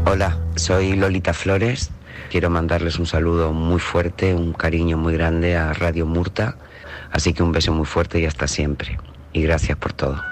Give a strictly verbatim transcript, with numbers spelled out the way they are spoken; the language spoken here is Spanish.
Hola, soy Lolita Flores. Quiero mandarles un saludo muy fuerte, un cariño muy grande a Radio Murta. Así que un beso muy fuerte y hasta siempre. Y gracias por todo.